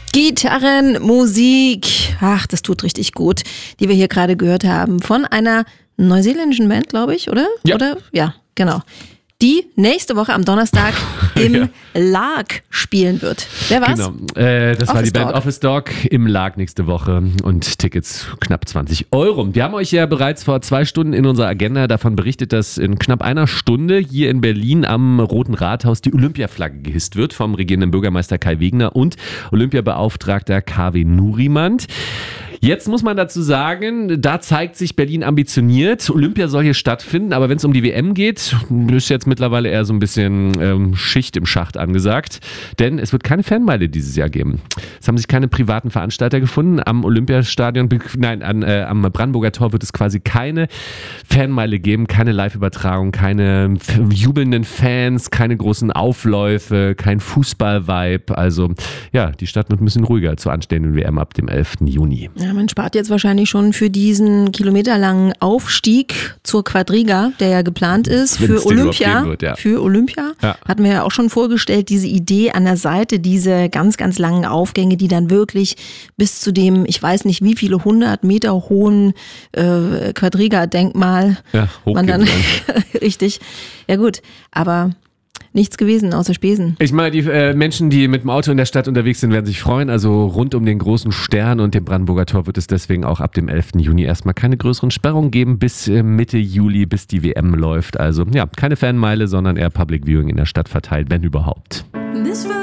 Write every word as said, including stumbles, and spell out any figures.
Gitarrenmusik, ach, das tut richtig gut, die wir hier gerade gehört haben, von einer neuseeländischen Band, glaube ich, oder? Ja. Oder? Ja, genau. Die nächste Woche am Donnerstag im ja. Lark spielen wird. Wer war's? Genau, äh, das Office war die Band Dog. Office Dog im Lark nächste Woche und Tickets knapp zwanzig Euro. Wir haben euch ja bereits vor zwei Stunden in unserer Agenda davon berichtet, dass in knapp einer Stunde hier in Berlin am Roten Rathaus die Olympiaflagge gehisst wird vom regierenden Bürgermeister Kai Wegner und Olympiabeauftragter K W Nurimant. Jetzt muss man dazu sagen, da zeigt sich Berlin ambitioniert. Olympia soll hier stattfinden, aber wenn es um die W M geht, ist jetzt mittlerweile eher so ein bisschen ähm, Schicht im Schacht angesagt. Denn es wird keine Fanmeile dieses Jahr geben. Es haben sich keine privaten Veranstalter gefunden. Am Olympiastadion, nein, an, äh, am Brandenburger Tor wird es quasi keine Fanmeile geben, keine Live-Übertragung, keine jubelnden Fans, keine großen Aufläufe, kein Fußball-Vibe. Also ja, die Stadt wird ein bisschen ruhiger zur anstehenden W M ab dem elften Juni. Ja, man spart jetzt wahrscheinlich schon für diesen kilometerlangen Aufstieg zur Quadriga, der ja geplant ist, Wenn's für den Olympia. überhaupt geben wird, ja. Für Olympia. Ja. Hatten wir ja auch schon vorgestellt, diese Idee an der Seite, diese ganz, ganz langen Aufgänge, die dann wirklich bis zu dem, ich weiß nicht wie viele hundert Meter hohen äh, Quadriga-Denkmal Ja, man dann hochgehen. richtig. Ja gut, aber nichts gewesen außer Spesen. Ich meine, die äh, Menschen, die mit dem Auto in der Stadt unterwegs sind, werden sich freuen. Also rund um den großen Stern und dem Brandenburger Tor wird es deswegen auch ab dem elften Juni erstmal keine größeren Sperrungen geben bis äh, Mitte Juli, bis die W M läuft. Also ja, keine Fanmeile, sondern eher Public Viewing in der Stadt verteilt, wenn überhaupt.